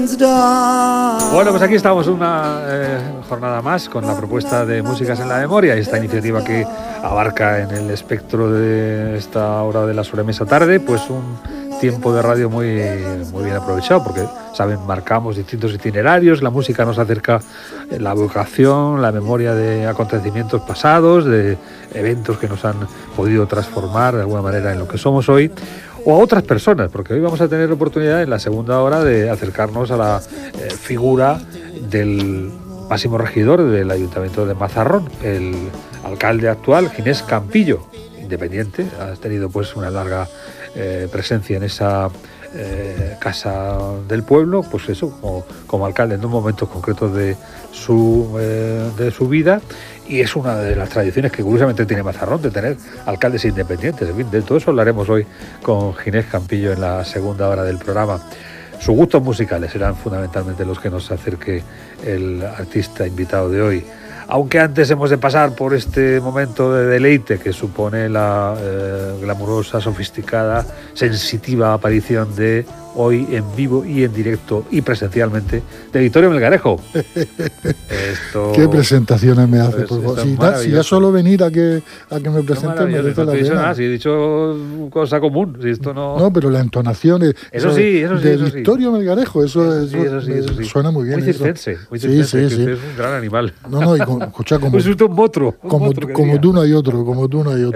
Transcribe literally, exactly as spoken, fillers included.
Bueno, pues aquí estamos una eh, jornada más con la propuesta de Músicas en la Memoria, esta iniciativa que abarca en el espectro de esta hora de la sobremesa tarde, pues un tiempo de radio muy, muy bien aprovechado, porque, saben, marcamos distintos itinerarios, la música nos acerca la vocación, la memoria de acontecimientos pasados, de eventos que nos han podido transformar de alguna manera en lo que somos hoy, o a otras personas, porque hoy vamos a tener la oportunidad en la segunda hora de acercarnos a la eh, figura del máximo regidor del Ayuntamiento de Mazarrón, el alcalde actual, Ginés Campillo, independiente, ha tenido pues una larga eh, presencia en esa eh, casa del pueblo, pues eso, como, como alcalde en un momento concreto de su, eh, de su vida. Y es una de las tradiciones que curiosamente tiene Mazarrón, de tener alcaldes independientes. En fin, de todo eso hablaremos hoy con Ginés Campillo en la segunda hora del programa. Sus gustos musicales serán fundamentalmente los que nos acerque el artista invitado de hoy. Aunque antes hemos de pasar por este momento de deleite que supone la eh, glamurosa, sofisticada, sensitiva aparición de hoy en vivo y en directo y presencialmente de Vittorio Melgarejo. Esto, ¿Qué presentaciones me hace? Pues, por si, da, si ya solo venir a que, a que me presenten me merece la pena. Nada, si he dicho cosa común, si esto no... No, pero la entonación es, eso, eso sí, eso sí, de eso Vittorio sí. Melgarejo, eso, eso, sí, eso, sí, eso sí. suena muy bien. Muy circense, muy circense, sí, sí, sí. Es un gran animal. No, no, y con, escucha, como, pues es un motro, un como, motro como tú no hay otro, como tú no hay otro.